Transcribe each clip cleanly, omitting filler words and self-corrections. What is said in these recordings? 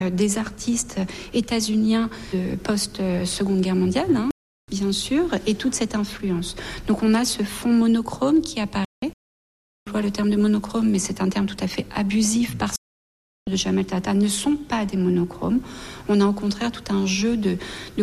des artistes états-uniens de post-Seconde Guerre mondiale, bien sûr, et toute cette influence. Donc on a ce fond monochrome qui apparaît. Je vois le terme de monochrome, mais c'est un terme tout à fait abusif parce que de Jamel Tata ne sont pas des monochromes. On a au contraire tout un jeu de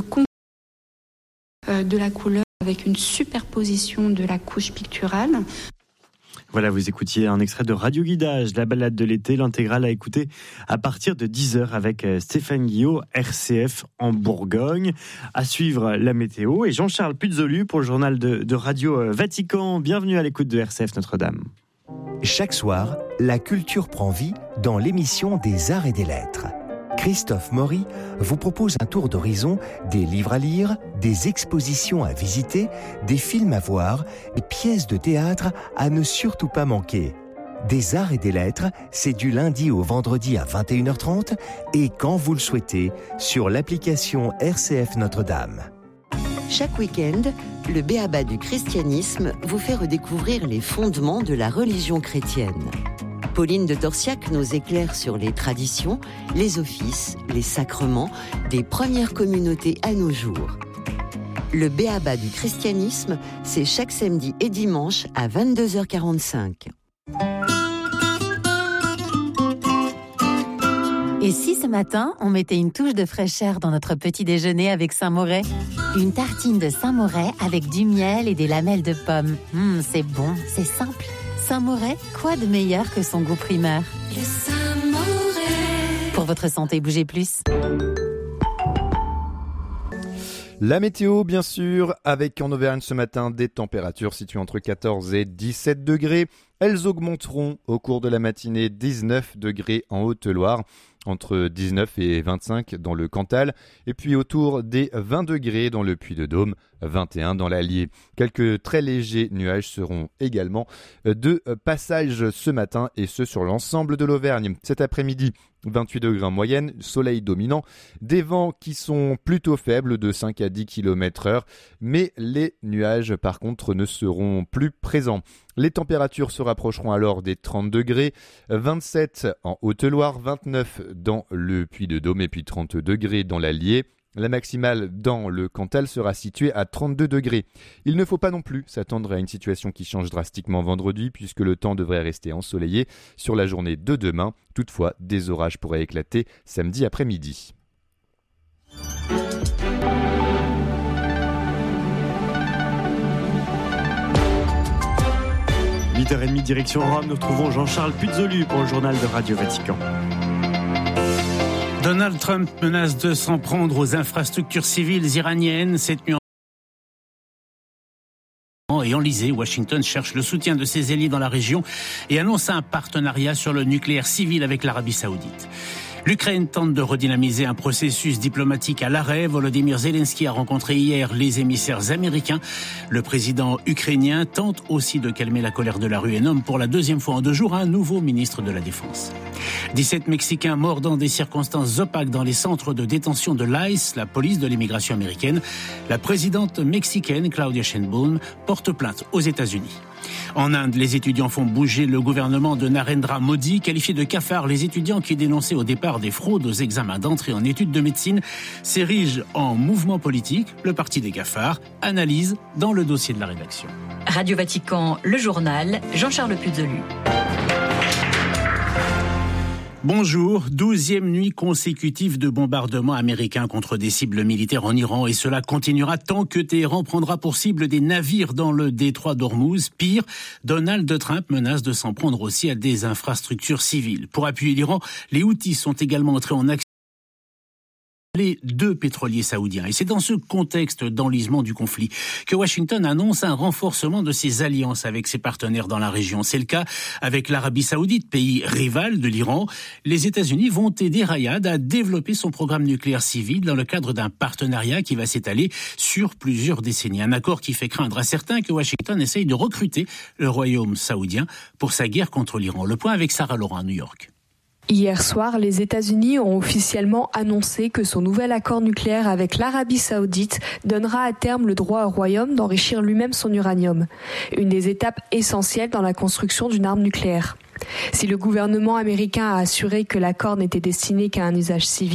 la couleur avec une superposition de la couche picturale. Voilà, vous écoutiez un extrait de Radio Guidage, la balade de l'été, l'intégrale à écouter à partir de 10h avec Stéphane Guillot, RCF en Bourgogne. À suivre la météo et Jean-Charles Puzolu pour le journal de Radio Vatican. Bienvenue à l'écoute de RCF Notre-Dame. Chaque soir, la culture prend vie dans l'émission des Arts et des Lettres. Christophe Maury vous propose un tour d'horizon des livres à lire, des expositions à visiter, des films à voir, des pièces de théâtre à ne surtout pas manquer. Des Arts et des Lettres, c'est du lundi au vendredi à 21h30 et quand vous le souhaitez, sur l'application RCF Notre-Dame. Chaque week-end, le B.A.B.A. du christianisme vous fait redécouvrir les fondements de la religion chrétienne. Pauline de Torsiac nous éclaire sur les traditions, les offices, les sacrements des premières communautés à nos jours. Le B.A.B.A. du christianisme, c'est chaque samedi et dimanche à 22h45. Et si ce matin, on mettait une touche de fraîcheur dans notre petit déjeuner avec Saint-Moret ? Une tartine de Saint-Moret avec du miel et des lamelles de pommes. C'est bon, c'est simple. Saint-Moret, quoi de meilleur que son goût primaire ? Le Saint-Moret. Pour votre santé, bougez plus. La météo, bien sûr, avec en Auvergne ce matin des températures situées entre 14 et 17 degrés. Elles augmenteront au cours de la matinée, 19 degrés en Haute-Loire, entre 19 et 25 dans le Cantal, et puis autour des 20 degrés dans le Puy-de-Dôme, 21 dans l'Allier. Quelques très légers nuages seront également de passage ce matin, et ce sur l'ensemble de l'Auvergne. Cet après-midi, 28 degrés en moyenne, soleil dominant, des vents qui sont plutôt faibles de 5 à 10 km/h, mais les nuages par contre ne seront plus présents. Les températures se rapprocheront alors des 30 degrés, 27 en Haute-Loire, 29 dans le Puy-de-Dôme et puis 30 degrés dans l'Allier. La maximale dans le Cantal sera située à 32 degrés. Il ne faut pas non plus s'attendre à une situation qui change drastiquement vendredi puisque le temps devrait rester ensoleillé sur la journée de demain. Toutefois, des orages pourraient éclater samedi après-midi. « 8h30 direction Rome, nous retrouvons Jean-Charles Puzolu pour le journal de Radio Vatican. Donald Trump menace de s'en prendre aux infrastructures civiles iraniennes cette nuit. Et enlisé, Washington cherche le soutien de ses alliés dans la région et annonce un partenariat sur le nucléaire civil avec l'Arabie Saoudite. L'Ukraine tente de redynamiser un processus diplomatique à l'arrêt. Volodymyr Zelensky a rencontré hier les émissaires américains. Le président ukrainien tente aussi de calmer la colère de la rue et nomme pour la deuxième fois en 2 jours un nouveau ministre de la Défense. 17 Mexicains morts dans des circonstances opaques dans les centres de détention de l'ICE, la police de l'immigration américaine. La présidente mexicaine, Claudia Sheinbaum, porte plainte aux États-Unis. En Inde, les étudiants font bouger le gouvernement de Narendra Modi, qualifié de cafard. Les étudiants qui dénonçaient au départ des fraudes aux examens d'entrée en études de médecine s'érigent en mouvement politique. Le parti des cafards analyse dans le dossier de la rédaction. Radio Vatican, le journal, Jean-Charles Puzolu. Bonjour, 12e nuit consécutive de bombardements américains contre des cibles militaires en Iran et cela continuera tant que Téhéran prendra pour cible des navires dans le détroit d'Ormuz. Pire, Donald Trump menace de s'en prendre aussi à des infrastructures civiles. Pour appuyer l'Iran, les Houthis sont également entrés en action. Les 2 pétroliers saoudiens. Et c'est dans ce contexte d'enlisement du conflit que Washington annonce un renforcement de ses alliances avec ses partenaires dans la région. C'est le cas avec l'Arabie Saoudite, pays rival de l'Iran. Les États-Unis vont aider Riyad à développer son programme nucléaire civil dans le cadre d'un partenariat qui va s'étaler sur plusieurs décennies. Un accord qui fait craindre à certains que Washington essaye de recruter le royaume saoudien pour sa guerre contre l'Iran. Le point avec Sarah Laurent à New York. Hier soir, les États-Unis ont officiellement annoncé que son nouvel accord nucléaire avec l'Arabie Saoudite donnera à terme le droit au royaume d'enrichir lui-même son uranium. Une des étapes essentielles dans la construction d'une arme nucléaire. Si le gouvernement américain a assuré que l'accord n'était destiné qu'à un usage civil,